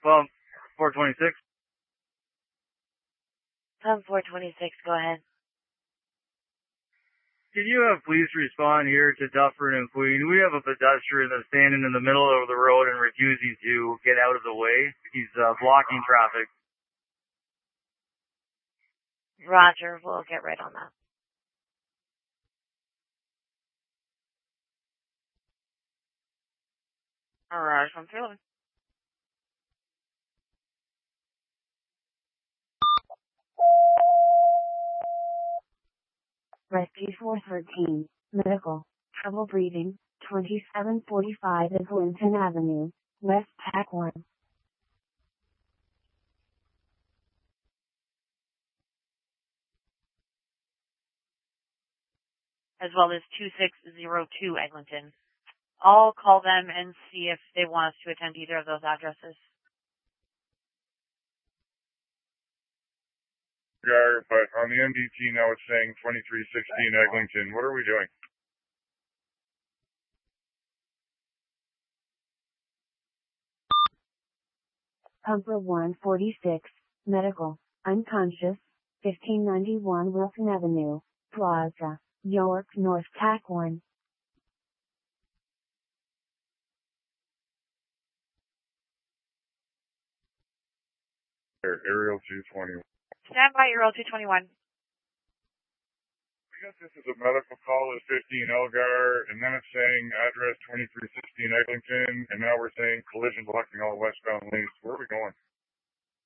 Pump 426. Pump 426, go ahead. Can you have police respond here to Dufferin and Queen? We have a pedestrian that's standing in the middle of the road and refusing to get out of the way. He's blocking traffic. Roger, we'll get right on that. Alright, I'm feeling. Rescue 413, medical, trouble breathing, 2745 Islington Avenue, West Packworm. As well as 2602 Eglinton. I'll call them and see if they want us to attend either of those addresses. Yeah, but on the MDT now it's saying 2316 Eglinton. What are we doing? Pumper 146, medical, unconscious, 1591 Wilson Avenue, Plaza, York, North Packworm. Aerial 221. Stand by, Aerial 221. I guess this is a medical call at 15 Elgar, and then it's saying address 2316 Eglinton, and now we're saying collision blocking all westbound lanes. Where are we going?